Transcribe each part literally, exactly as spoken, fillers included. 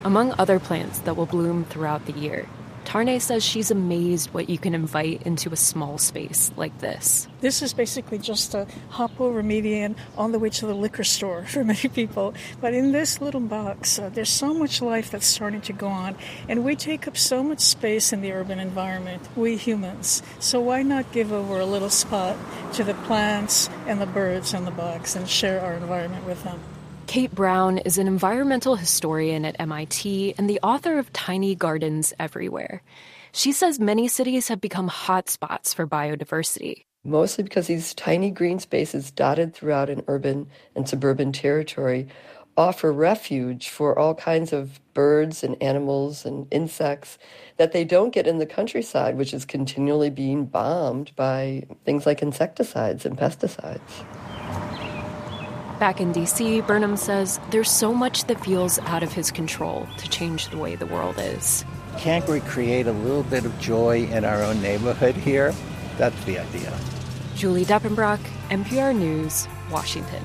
Among other plants that will bloom throughout the year, Tarnay says she's amazed what you can invite into a small space like this. This is basically just a hop over median on the way to the liquor store for many people. But in this little box, uh, there's so much life that's starting to go on. And we take up so much space in the urban environment, we humans. So why not give over a little spot to the plants and the birds and the bugs and share our environment with them? Kate Brown is an environmental historian at M I T and the author of Tiny Gardens Everywhere. She says many cities have become hotspots for biodiversity. Mostly because these tiny green spaces dotted throughout an urban and suburban territory offer refuge for all kinds of birds and animals and insects that they don't get in the countryside, which is continually being bombed by things like insecticides and pesticides. Back in D C, Burnham says there's so much that feels out of his control to change the way the world is. Can't we create a little bit of joy in our own neighborhood here? That's the idea. Julie Deppenbrock, N P R News, Washington.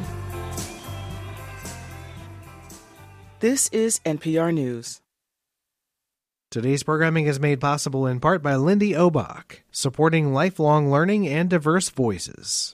This is N P R News. Today's programming is made possible in part by Lindy Obach, supporting lifelong learning and diverse voices.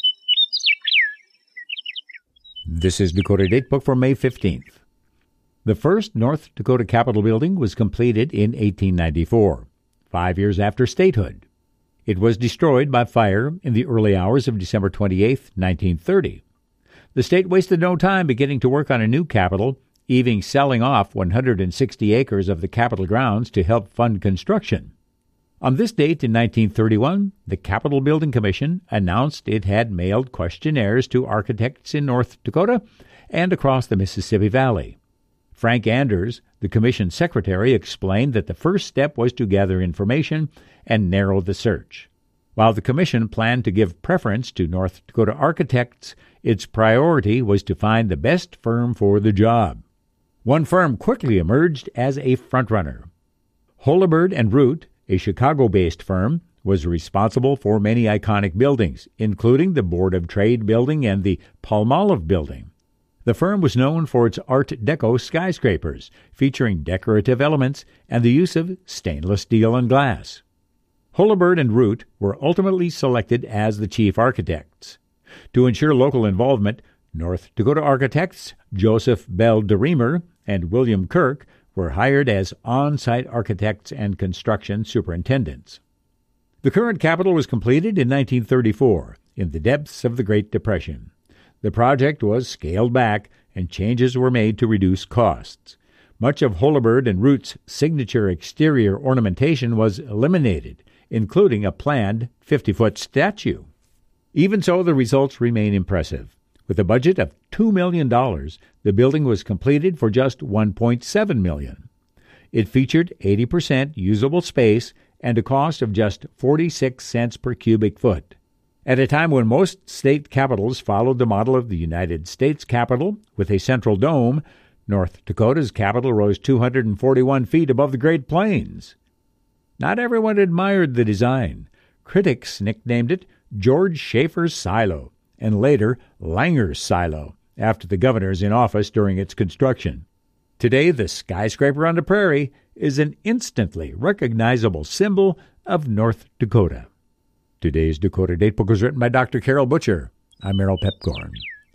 This is Dakota Datebook for May fifteenth. The first North Dakota Capitol building was completed in eighteen ninety-four, five years after statehood. It was destroyed by fire in the early hours of December twenty-eighth, nineteen thirty. The state wasted no time beginning to work on a new capitol, even selling off one hundred sixty acres of the Capitol grounds to help fund construction. On this date in nineteen thirty-one, the Capitol Building Commission announced it had mailed questionnaires to architects in North Dakota and across the Mississippi Valley. Frank Anders, the commission secretary, explained that the first step was to gather information and narrow the search. While the commission planned to give preference to North Dakota architects, its priority was to find the best firm for the job. One firm quickly emerged as a frontrunner. Holabird and Root, a Chicago-based firm, was responsible for many iconic buildings, including the Board of Trade building and the Palmolive building. The firm was known for its Art Deco skyscrapers, featuring decorative elements and the use of stainless steel and glass. Holabird and Root were ultimately selected as the chief architects. To ensure local involvement, North Dakota architects Joseph Bell DeReamer and William Kirk were hired as on-site architects and construction superintendents. The current capitol was completed in nineteen thirty-four, in the depths of the Great Depression. The project was scaled back, and changes were made to reduce costs. Much of Holabird and Root's signature exterior ornamentation was eliminated, including a planned fifty-foot statue. Even so, the results remain impressive. With a budget of two million dollars, the building was completed for just one point seven million dollars. It featured eighty percent usable space and a cost of just forty-six cents per cubic foot. At a time when most state capitals followed the model of the United States Capitol with a central dome, North Dakota's capitol rose two hundred forty-one feet above the Great Plains. Not everyone admired the design. Critics nicknamed it George Schaefer's Silo, and later Langer's Silo, after the governors in office during its construction. Today, the skyscraper on the prairie is an instantly recognizable symbol of North Dakota. Today's Dakota Datebook was written by Doctor Carol Butcher. I'm Merrill Pepcorn.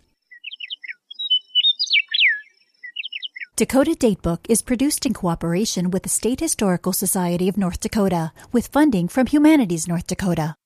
Dakota Datebook is produced in cooperation with the State Historical Society of North Dakota, with funding from Humanities North Dakota.